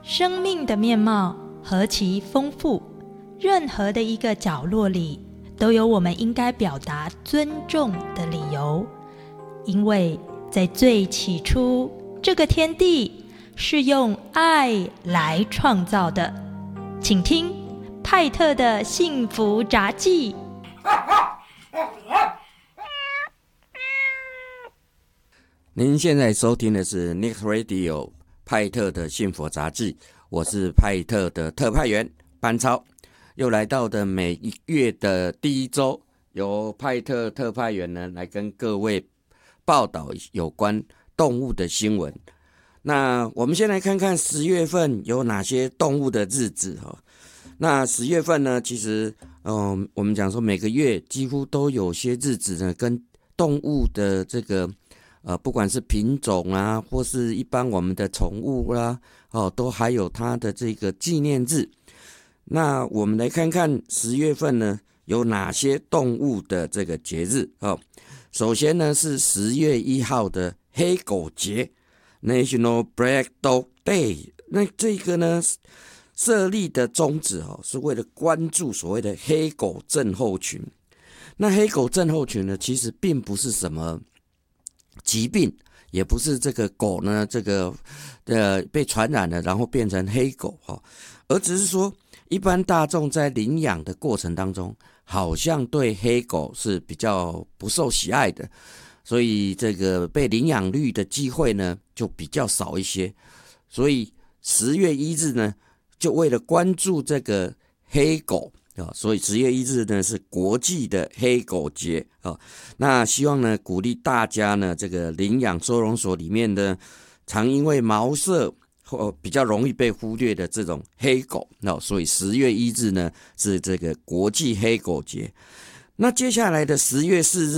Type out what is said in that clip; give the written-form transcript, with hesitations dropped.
生命的面貌何其丰富，任何的一个角落里都有我们应该表达尊重的理由。因为在最起初，这个天地是用爱来创造的。请听派特的幸福杂记。 您现在收听的是 Nick Radio 派特的幸福杂志，我是派特的特派员班超，又来到的每一月的第一周，由派特特派员呢来跟各位报道有关动物的新闻。那我们先来看看10月份有哪些动物的日子。那10月份呢，其实我们讲说每个月几乎都有些日子呢跟动物的这个不管是品种啊，或是一般我们的宠物啦，都还有它的这个纪念日。那我们来看看10月份呢有哪些动物的这个节日。首先呢是10月1号的黑狗节 National Black Dog Day。 那这个呢设立的宗旨是为了关注所谓的黑狗症候群。那黑狗症候群呢其实并不是什么疾病，也不是这个狗呢这个被传染了然后变成黑狗，而只是说一般大众在领养的过程当中好像对黑狗是比较不受喜爱的，所以这个被领养率的机会呢就比较少一些。所以10月1日呢就为了关注这个黑狗，所以10月1日呢是国际的黑狗节。那希望呢鼓励大家呢这个领养收容所里面呢常因为毛色比较容易被忽略的这种黑狗，所以10月1日呢是这个国际黑狗节。那接下来的10月4日